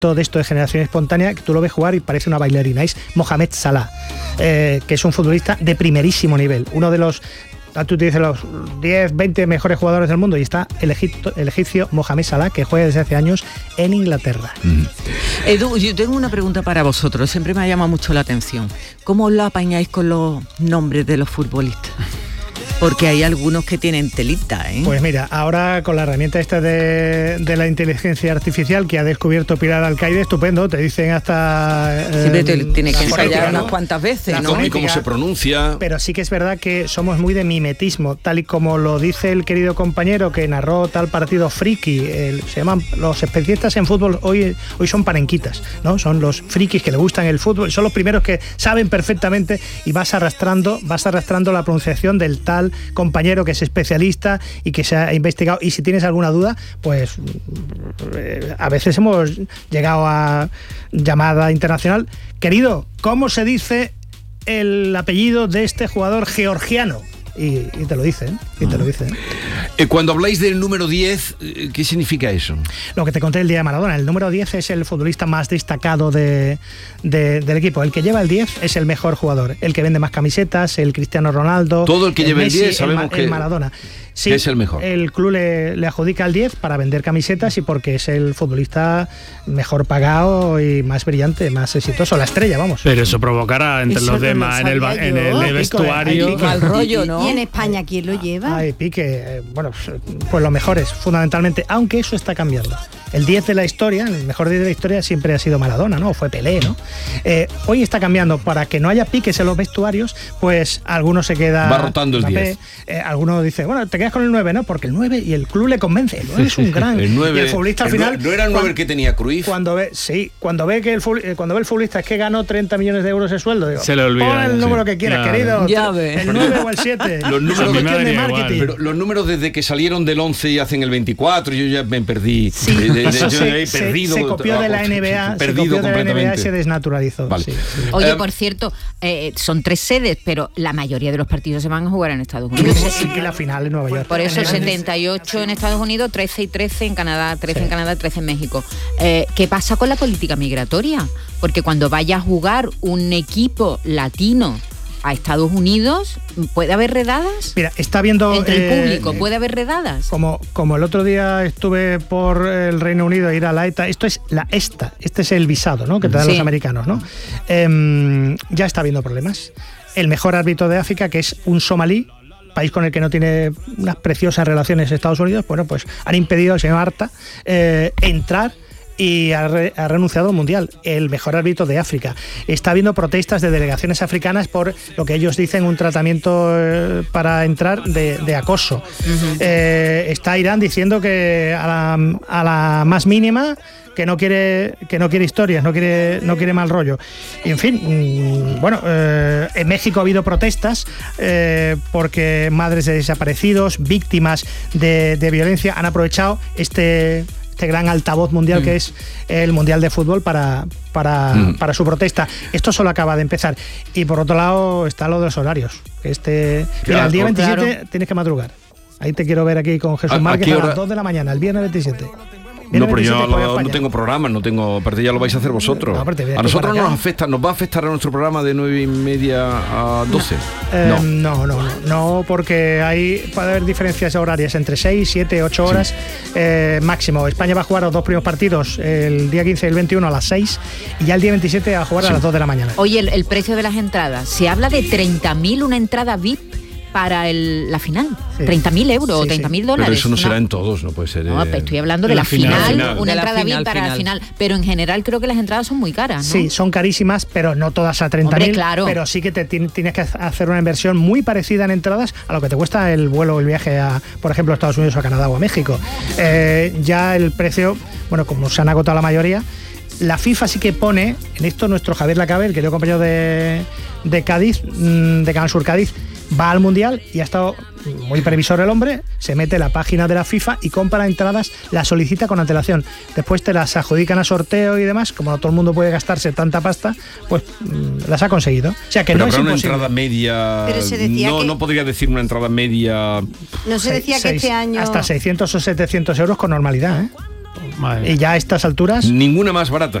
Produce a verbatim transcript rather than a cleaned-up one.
de esto de generación espontánea, que tú lo ves jugar y parece una bailarina, es Mohamed Salah, eh, que es un futbolista de primerísimo nivel, uno de los, tú te dices los diez, veinte mejores jugadores del mundo, y está el, egipto, el egipcio Mohamed Salah, que juega desde hace años en Inglaterra. Mm. Edu, yo tengo una pregunta para vosotros, siempre me ha llamado mucho la atención. ¿Cómo os lo apañáis con los nombres de los futbolistas? Porque hay algunos que tienen telita, ¿eh? Pues mira, ahora con la herramienta esta de, de la inteligencia artificial que ha descubierto Pilar Alcaide, estupendo, te dicen hasta... Eh, Siempre te tiene que ensayar ¿no? unas cuantas veces, ¿no? Y cómo se pronuncia. Pero sí que es verdad que somos muy de mimetismo, tal y como lo dice el querido compañero que narró tal partido friki. El, se llaman los especialistas en fútbol, hoy, hoy son parenquitas, ¿no? Son los frikis que le gustan el fútbol, son los primeros que saben perfectamente, y vas arrastrando, vas arrastrando la pronunciación del tal compañero que es especialista y que se ha investigado, y si tienes alguna duda, pues eh, a veces hemos llegado a llamada internacional. Querido, ¿cómo se dice el apellido de este jugador georgiano? Y, y te lo dicen, y te lo dicen. Eh, cuando habláis del número diez, ¿qué significa eso? Lo que te conté el día de Maradona. El número diez es el futbolista más destacado de, de, del equipo. El que lleva el diez es el mejor jugador, el que vende más camisetas, el Cristiano Ronaldo. Todo el que el lleve Messi, el diez sabemos el, que el Maradona. Sí, que es el mejor. El club le, le adjudica el diez para vender camisetas y porque es el futbolista mejor pagado y más brillante, más exitoso, la estrella, vamos. Pero eso provocará entre eso los no demás en el, en el, el vestuario. Mal rollo, ¿no? ¿Y en España quién lo lleva? Ay, Pique, bueno, pues los mejores, fundamentalmente, aunque eso está cambiando. El diez de la historia, el mejor diez de la historia siempre ha sido Maradona, ¿no? Fue Pelé, ¿no? Eh, hoy está cambiando, para que no haya piques en los vestuarios, pues algunos se queda... Va rotando el diez. Eh, algunos dicen, bueno, te quedas con el nueve, ¿no? Porque el nueve y el club le convence, el nueve es un gran... el nueve, y el futbolista al el final... nueve, ¿no era el nueve el que tenía Cruyff? Cuando ve, sí, cuando ve que el cuando ve el futbolista es que ganó treinta millones de euros de sueldo, digo, se le olvida. Pon el número sí. que quieras, ya, querido. Ya ve. El nueve o el siete. Los números de marketing. Pero los números desde que salieron del once y hacen el veinticuatro, yo ya me perdí. Sí. De, de, de, Eso yo se, he perdido, se, se copió de la N B A, perdido se copió de la N B A y se desnaturalizó. Vale. Sí, sí. Oye, Um, por cierto, eh, son tres sedes, pero la mayoría de los partidos se van a jugar en Estados Unidos. Sí, que la final en Nueva York. Por eso setenta y ocho en Estados Unidos, trece y trece en Canadá, trece sí. en Canadá, trece en México. Eh, ¿Qué pasa con la política migratoria? Porque cuando vaya a jugar un equipo latino a Estados Unidos, ¿puede haber redadas? Mira, está viendo... Entre eh, el público, ¿puede haber redadas? Como, como el otro día estuve por el Reino Unido a ir a la ETA, esto es la ESTA, este es el visado, ¿no? Que te dan sí. los americanos, ¿no? Eh, ya está habiendo problemas. El mejor árbitro de África, que es un somalí, país con el que no tiene unas preciosas relaciones Estados Unidos, bueno, pues han impedido al señor Arta eh, entrar y ha, re, ha renunciado al Mundial, el mejor árbitro de África. Está habiendo protestas de delegaciones africanas por lo que ellos dicen un tratamiento eh, para entrar de, de acoso. Uh-huh. Eh, está Irán diciendo que a la, a la más mínima que no quiere que no quiere historias, no quiere no quiere mal rollo. Y en fin, mmm, bueno, eh, en México ha habido protestas eh, porque madres de desaparecidos, víctimas de, de violencia han aprovechado este este gran altavoz mundial mm. que es el Mundial de Fútbol para, para, mm. para su protesta. Esto solo acaba de empezar. Y por otro lado está lo de los horarios. Este, claro, mira, el día veintisiete claro. tienes que madrugar. Ahí te quiero ver aquí con Jesús ¿A, Márquez a, a las dos de la mañana, el viernes veintisiete. No, pero yo lo, no tengo programa, no tengo. Aparte ya lo vais a hacer vosotros. No, aparte, a nosotros no nos afecta, nos va a afectar a nuestro programa de nueve y media a doce. No, eh, no, no, no, no, porque hay puede haber diferencias horarias entre seis, siete, ocho horas sí. eh, máximo. España va a jugar los dos primeros partidos el día quince y el veintiuno a las seis y ya el día veintisiete a jugar sí. a las dos de la mañana. Oye, el, el precio de las entradas, se habla de treinta mil una entrada V I P para el, la final, sí. treinta mil euros o sí, treinta mil sí. dólares. Pero eso no será no. en todos, no puede ser. No, eh... estoy hablando de la, la final, final, una entrada final, V I P para final. la final. Pero en general creo que las entradas son muy caras, ¿no? Sí, son carísimas, pero no todas a treinta mil. Claro. Pero sí que te tienes que hacer una inversión muy parecida en entradas a lo que te cuesta el vuelo o el viaje a, por ejemplo, a Estados Unidos, a Canadá o a México. Eh, ya el precio, bueno, como se han agotado la mayoría, la FIFA sí que pone, en esto nuestro Javier Lacabe, el querido compañero de, de Cádiz, de Canal Sur Cádiz, va al Mundial y ha estado muy previsor el hombre, se mete en la página de la FIFA y compra entradas, las solicita con antelación. Después te las adjudican a sorteo y demás, como no todo el mundo puede gastarse tanta pasta, pues mmm, las ha conseguido. O sea que pero no es una imposible. Entrada media, pero se decía no, que... no podría decir una entrada media... No se decía seis, que este año... Hasta seiscientos o setecientos euros con normalidad, ¿eh? Y ya a estas alturas... Ninguna más barata.